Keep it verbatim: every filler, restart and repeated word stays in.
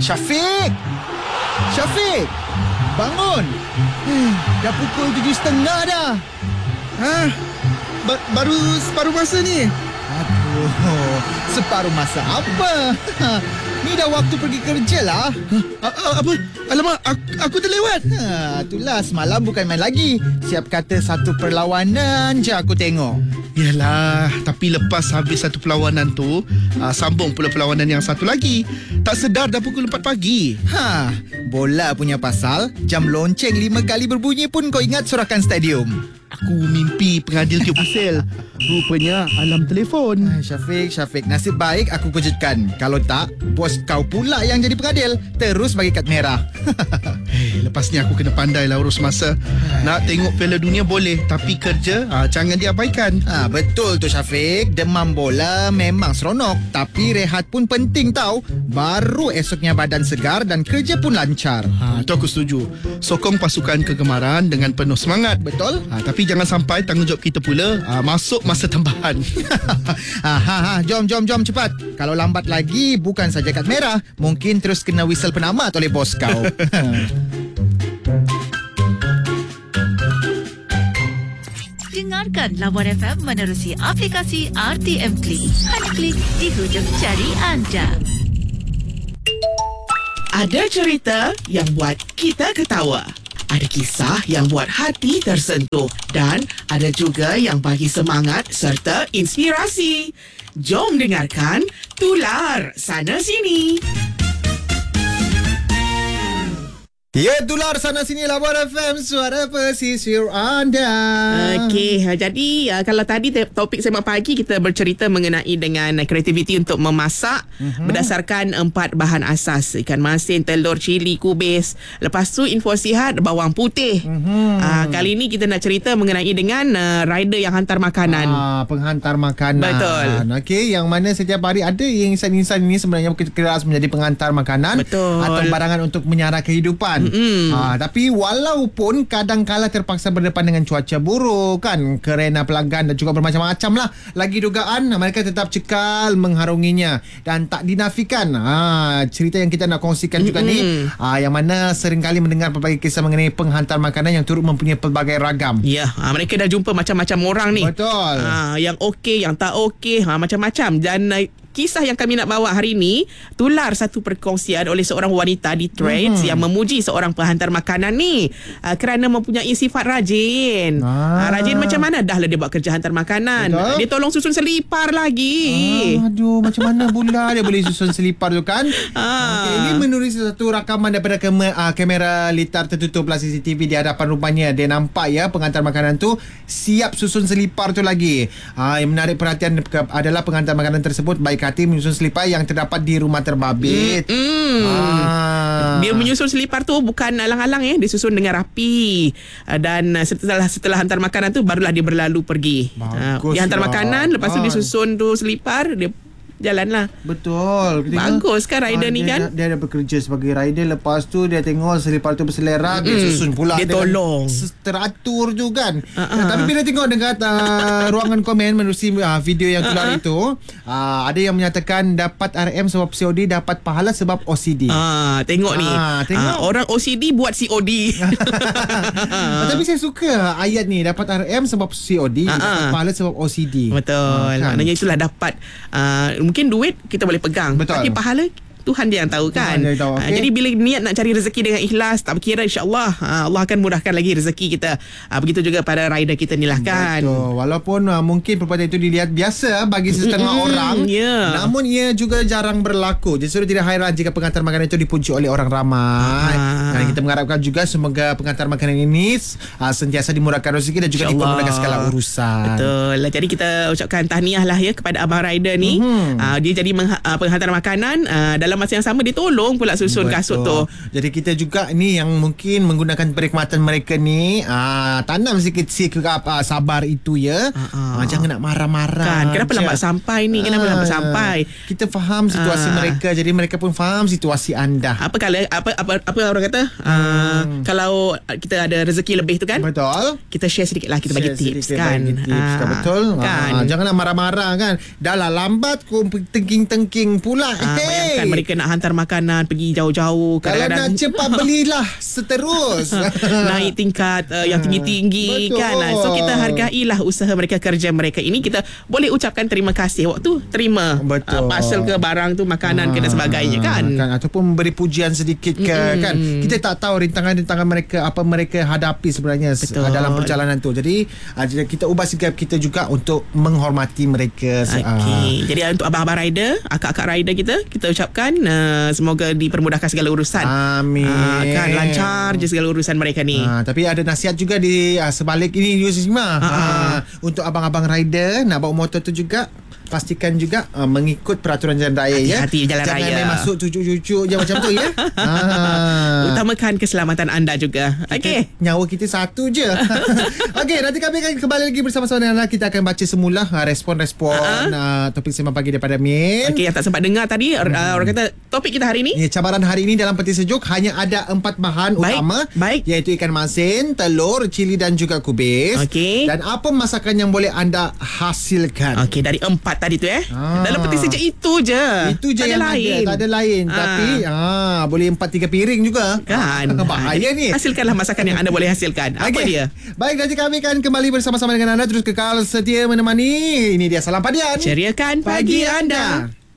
Syafiq! Syafiq! Bangun! Eh, dah pukul tujuh setengah dah. Ha? Ba- baru separuh masa ni. Aduh, separuh masa apa? Ni dah waktu pergi kerja lah. Ha? A- apa? Alamak, aku, aku terlewat. Ha, itulah semalam bukan main lagi. Siap kata satu perlawanan je aku tengok. Yalah, tapi lepas habis satu perlawanan tu, uh, sambung pula perlawanan yang satu lagi. Tak sedar dah pukul empat pagi. Ha, bola punya pasal, jam lonceng lima kali berbunyi pun kau ingat sorakan stadium. Aku mimpi pengadil tiup whistle. Rupanya alam telefon. Ay, Syafiq, Syafiq, nasib baik aku kejutkan. Kalau tak, bos kau pula yang jadi pengadil. Terus bagi kad merah. Hey, lepas ni aku kena pandai lah urus masa. Nak tengok Piala Dunia boleh, tapi kerja uh, jangan diabaikan. Ha, betul tu Syafiq. Demam bola memang seronok, tapi rehat pun penting tau. Baru esoknya badan segar dan kerja pun lancar. Ha, tu aku setuju. Sokong pasukan kegemaran dengan penuh semangat. Betul? Ha, tapi jangan sampai tanggungjawab kita pula uh, masuk masa tambahan. ha, ha, ha, jom, jom, jom cepat. Kalau lambat lagi, bukan saja kad merah, mungkin terus kena whistle penamat oleh bos kau. Dengarkan Lawan F M menerusi aplikasi R T M Klik. Hanya klik di hujung jari anda. Ada cerita yang buat kita ketawa. Ada kisah yang buat hati tersentuh. Dan ada juga yang bagi semangat serta inspirasi. Jom dengarkan Tular Sana Sini. Ya, tular sana sini Lawan F M, suara pesisir anda. Okey, jadi uh, kalau tadi topik sembang pagi kita bercerita mengenai dengan kreativiti untuk memasak uh-huh. berdasarkan empat bahan asas: ikan masin, telur, cili, kubis. Lepas tu info sihat, bawang putih. Uh-huh. Uh, kali ni kita nak cerita mengenai dengan uh, rider yang hantar makanan. Ah, penghantar makanan. Betul. Okey, yang mana setiap hari ada yang insan-insan ini sebenarnya keras menjadi penghantar makanan. Betul. Atau barangan untuk menyara kehidupan. Mm-hmm. Ha, tapi walaupun kadang-kala terpaksa berdepan dengan cuaca buruk kan, kerana pelanggan dan juga bermacam-macam lah lagi dugaan, mereka tetap cekal mengharunginya dan tak dinafikan. Ha, cerita yang kita nak kongsikan mm-hmm. juga ni, ha, yang mana seringkali mendengar pelbagai kisah mengenai penghantar makanan yang turut mempunyai pelbagai ragam. Ya, ha, mereka dah jumpa macam-macam orang ni. Betul. Ha, yang okey, yang tak okey, ha, macam-macam. Dan uh, kisah yang kami nak bawa hari ini tular satu perkongsian oleh seorang wanita di Threads hmm. yang memuji seorang penghantar makanan ni uh, kerana mempunyai sifat rajin. Ah. Uh, rajin macam mana? Dah lah dia buat kerja hantar makanan. Betul? Dia tolong susun selipar lagi. Ah, aduh, macam mana pula dia boleh susun selipar tu kan? Ah. Okay, ini menerusi satu rakaman daripada kem- uh, kamera litar tertutup lah C C T V di hadapan rumahnya. Dia nampak ya penghantar makanan tu siap susun selipar tu lagi. Uh, yang menarik perhatian adalah penghantar makanan tersebut baik hati menyusun selipar yang terdapat di rumah terbabit. Mm-hmm. Ah. Dia menyusun selipar tu bukan alang-alang ya, dia susun dengan rapi. Dan setelah setelah hantar makanan tu barulah dia berlalu pergi. Bagus dia hantar lah. makanan, lepas tu Ah. dia susun tu selipar, dia jalan lah. Betul. Kita bagus kan rider ah, ni dia, kan. Dia ada bekerja sebagai rider. Lepas tu dia tengok selipar tu berselerak, mm-hmm. dia susun pula. Dia tolong. Teratur tu kan. Uh-uh. Tapi bila tengok dekat uh, ruangan komen menerusi uh, video yang keluar uh-uh. itu, uh, ada yang menyatakan dapat R M sebab C O D, dapat pahala sebab O C D. Ah, tengok ah, ni. Tengok. Ah, orang O C D buat C O D. Tapi saya suka ayat ni, dapat R M sebab C O D, uh-uh. dapat pahala sebab O C D. Betul. Uh, kan? Maknanya itulah dapat uh, mungkin duit kita boleh pegang. Betul. Tapi pahala Tuhan dia yang tahu kan. Dia tahu, okay? ha, jadi bila niat nak cari rezeki dengan ikhlas, tak berkira, insya-Allah ha, Allah akan mudahkan lagi rezeki kita. Ha, begitu juga pada rider kita ni lah kan. Betul. Walaupun uh, mungkin perbuatan itu dilihat biasa bagi setengah mm-hmm. orang, yeah. namun ia juga jarang berlaku. Justru tidak hairan jika penghantar makanan itu dipuji oleh orang ramai. Ah. Dan kita mengharapkan juga semoga penghantar makanan ini uh, sentiasa dimurahkan rezeki dan juga dipermudahkan segala urusan. Betul. Jadi kita ucapkan tahniah lah ya kepada abang rider ni. Mm-hmm. Uh, dia jadi mengha- uh, penghantar makanan, uh, dalam masa yang sama dia tolong pula susun Betul. kasut tu. Jadi kita juga ni yang mungkin menggunakan perkhidmatan mereka ni, aa, tanam sikit-sikit uh, sabar itu ya. Aa, jangan nak marah-marah. Kan, kenapa je. lambat sampai ni? Kenapa aa, lambat sampai? Kita faham situasi aa. mereka, jadi mereka pun faham situasi anda. Apa kalau apa apa apa orang kata? Hmm. Uh, kalau kita ada rezeki lebih tu kan? Betul. Kita share sedikit lah, kita bagi share tips sedikit, kan. Bagi tips, aa, betul. Kan. Aa, jangan nak marah-marah kan. Dah lah lambat kau tengking-tengking pula. Aa, hey. Bayangkan mereka nak hantar makanan pergi jauh-jauh. Kalau nak cepat belilah seterus. Naik tingkat uh, yang tinggi-tinggi. Betul. Kan. So kita hargailah usaha mereka, kerja mereka ini. Kita boleh ucapkan terima kasih waktu terima uh, parcel ke barang tu, makanan ke dan sebagainya kan. kan ataupun memberi pujian sedikit ke mm-hmm. kan. Kita tak tahu rintangan-rintangan mereka apa mereka hadapi sebenarnya Betul. dalam perjalanan tu. Jadi uh, kita ubah sikap kita juga untuk menghormati mereka. Okay. Uh. Jadi untuk abang-abang rider, akak-akak rider kita, kita ucapkan uh, semoga dipermudahkan segala urusan. Amin. Uh, kan lancar je segala urusan mereka ni. Uh, tapi ada nasihat juga di uh, sebalik ini Yusima. Uh, uh. uh, untuk abang-abang rider nak bawa motor tu juga, pastikan juga uh, mengikut peraturan jalan raya. Hati-hati ya. jalan Jangan raya. Jangan main masuk cucuk-cucuk je macam tu ya. Ah. Utamakan keselamatan anda juga. Okey. Nyawa kita satu je. Okey, nanti kami akan kembali lagi bersama-sama dengan anda. Kita akan baca semula uh, respon-respon uh-huh. uh, topik sembang pagi daripada Min. Okey, yang tak sempat dengar tadi hmm. uh, orang kata topik kita hari ni. Ya, cabaran hari ini dalam peti sejuk hanya ada empat bahan baik, utama. Baik. Iaitu ikan masin, telur, cili dan juga kubis. Okey. Dan apa masakan yang boleh anda hasilkan? Okey, dari empat tadi tu eh. Ah. Dalam peti sejuk itu je. Itu je tak yang ada lain. ada. Tak ada lain. Ah. Tapi ah, boleh empat tiga piring juga. Kan. Bahaya ni. Hasilkanlah masakan yang anda boleh hasilkan. Apa okay. dia? Baik, nanti kami akan kembali bersama-sama dengan anda. Terus kekal setia menemani. Ini dia Salam Padian. Ceriakan pagi anda.